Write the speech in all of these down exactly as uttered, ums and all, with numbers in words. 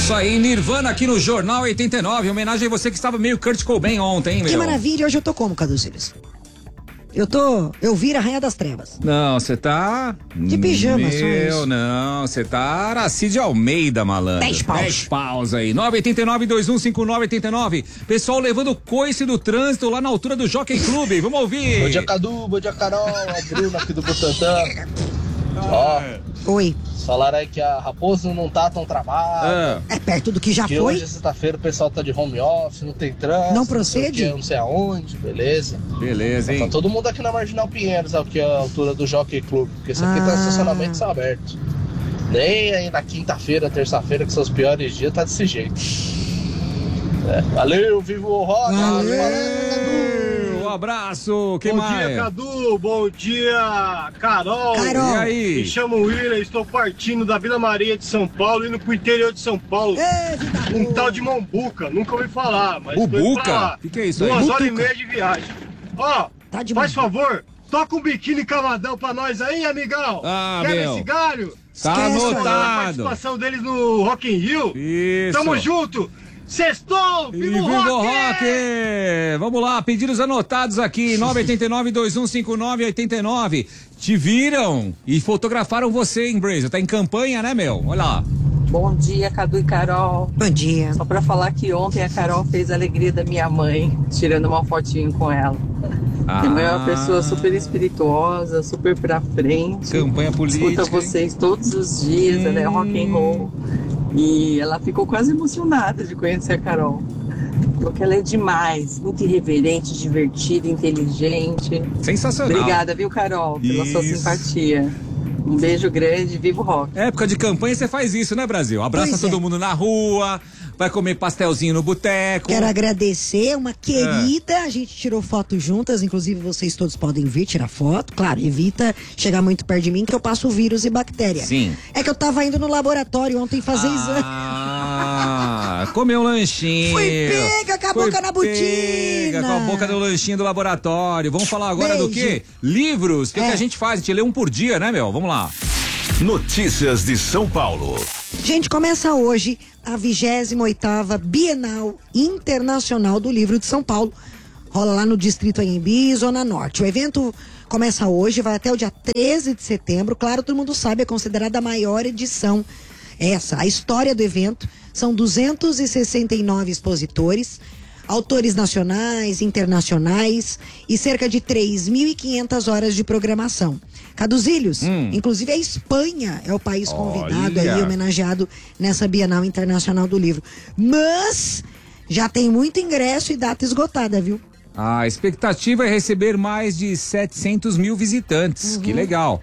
Isso aí, Nirvana aqui no Jornal oitenta e nove. Homenagem a você que estava meio Kurt Cobain ontem, hein, meu? Que maravilha, hoje eu tô como, Cadu Cílios? Eu tô. Eu viro a Rainha das Trevas. Não, você tá. De pijama, Meu, só isso. não, você tá Aracide Almeida, malandro. Dez paus. Dez paus aí. nove oito nove, dois um cinco nove oito nove. Pessoal levando coice do trânsito lá na altura do Jockey Club. Vamos ouvir. Bom dia, Cadu. Bom dia, Carol. A Bruna aqui do Butantã. Ó, Oi. falaram aí que a Raposo não tá tão travada. Ah, É perto do que já Que foi. hoje, sexta-feira, o pessoal tá de home office, não tem trânsito. Não procede? Não sei, o quê, não sei aonde, beleza. beleza, Tá hein? todo mundo aqui na Marginal Pinheiros, aqui a altura do Jockey Club, porque esse aqui Ah. tá estacionamentos abertos. Nem aí na quinta-feira, terça-feira, que são os piores dias, tá desse jeito. É, valeu, vivo o rock! Um abraço, quem Bom mais? dia, Cadu. Bom dia, Carol. Carol. E aí? Me chamo William, estou partindo da Vila Maria de São Paulo, indo pro interior de São Paulo. Ê, vida Um boa. tal de Mombuca, nunca ouvi falar, mas tô indo Bubuca? pra lá. O que que é isso aí? Duas horas e Butuca. meia de viagem. Ó, Tá de faz boa. favor, toca um biquíni cavadão pra nós aí, amigão. Ah, Quebra meu. esse galho. Tá Esquece, A anotado. participação deles no Rock in Rio. Isso. Tamo junto. Sextou, E viva o viva o rock! rock! Vamos lá, pedidos anotados aqui, nove oito nove, dois um cinco nove oito nove. Te viram e fotografaram você, hein, Brazer? Tá em campanha, né, meu? Olha lá. Bom dia, Cadu e Carol. Bom dia. Só pra falar que ontem a Carol fez a alegria da minha mãe, tirando uma fotinho com ela. Ah. Minha mãe é uma pessoa super espirituosa, super pra frente. Campanha política. Escuta vocês todos os dias, ela é rock and roll. E ela ficou quase emocionada de conhecer a Carol. Porque ela é demais, muito irreverente, divertida, inteligente. Sensacional. Obrigada, viu, Carol, pela sua Isso. simpatia. Um beijo grande, viva o rock. Época de campanha você faz isso, né, Brasil? Abraça Pois todo é. mundo na rua, vai comer pastelzinho no boteco. Quero agradecer uma querida, a gente tirou foto juntas, inclusive vocês todos podem vir tirar foto. Claro, evita chegar muito perto de mim que eu passo vírus e bactéria. Sim. É que eu tava indo no laboratório ontem fazer exame. Ah, comeu um lanchinho. Fui pega com a Foi boca na botina. pega com a boca no lanchinho do laboratório. Vamos falar agora do Beijo. quê? Livros. O que, É. que a gente faz? A gente lê um por dia, né, meu? Vamos lá. Notícias de São Paulo. Gente, começa hoje a vigésima oitava Bienal Internacional do Livro de São Paulo. Rola lá no Distrito Anhembi, Zona Norte. O evento começa hoje, vai até o dia treze de setembro. Claro, todo mundo sabe, é considerada a maior edição. Essa, a história do evento, são duzentos e sessenta e nove expositores, autores nacionais, internacionais e cerca de três mil e quinhentas horas de programação. Caduzílios, Hum. inclusive a Espanha é o país convidado Olha. aí, homenageado nessa Bienal Internacional do Livro. Mas já tem muito ingresso e data esgotada, viu? A expectativa é receber mais de setecentos mil visitantes. Uhum. Que legal.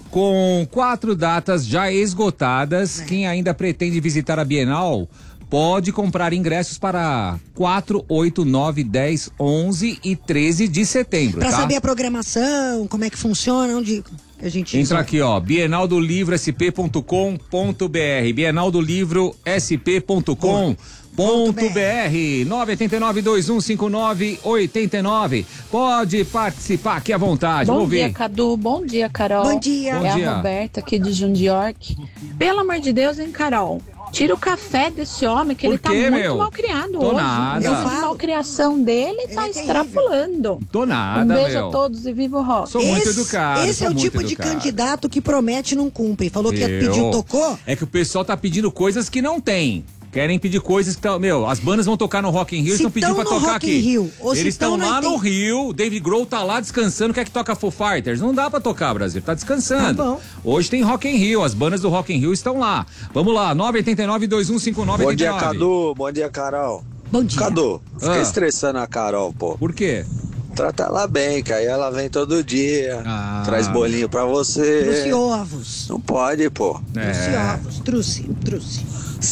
Com quatro datas já esgotadas, É. quem ainda pretende visitar a Bienal pode comprar ingressos para quatro, oito, nove, dez, onze e treze de setembro, Pra tá? saber a programação, como é que funciona, onde a gente... Entra aqui, ó, bienal do livro s p ponto com ponto b r, bienal do livro s p ponto com ponto b r, nove oito nove, dois um cinco nove, oito nove. Pode participar aqui à vontade, Bom vamos dia, ver. Cadu. Bom dia, Carol. Bom dia. Bom é dia. a Roberta aqui de Jundiorque. Pelo amor de Deus, hein, Carol? Tira o café desse homem, que Por ele tá quê, muito meu? mal criado Tô hoje. nada. Essa Eu falo. malcriação dele tá é terrível. extrapolando. Tô nada, um beijo meu. a todos e viva o rock. Sou muito educado. Esse sou é o muito tipo de educado. candidato que promete e não cumpre. Falou que ia Eu- pedir, tocou. É que o pessoal tá pedindo coisas que não tem. Querem pedir coisas que estão. Meu, as bandas vão tocar no Rock in Rio, Se estão pedindo tão pra no tocar Rock aqui. in Rio, ou se Eles tão estão na lá no tem- Rio, Dave Grohl tá lá descansando, quer que toca Foo Fighters. Não dá pra tocar, Brasil, tá descansando. Tá bom. Hoje tem Rock in Rio, as bandas do Rock in Rio estão lá. Vamos lá, nove oito nove, dois um cinco nove, Bom oito dia, nove. Cadu. Bom dia, Carol. Bom dia. Cadu, fica Ah. estressando a Carol, pô. Por quê? Trata ela bem, que aí ela vem todo dia, Ah. traz bolinho pra Trouxe você. ovos. Não pode, pô. Trouxe É. ovos. Trouxe, trouxe.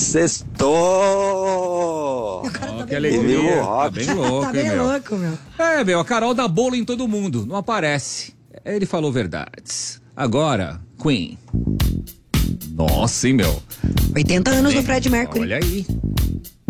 Sextou! O cara Ó, tá que bem alegria. louco. Tá Rock. bem louco, Tá hein, bem meu? louco, meu. É, meu, a Carol dá bolo em todo mundo, não aparece. Ele falou verdades. Agora, Queen. Nossa, hein, meu? oitenta anos do Fred Mercury. Olha aí.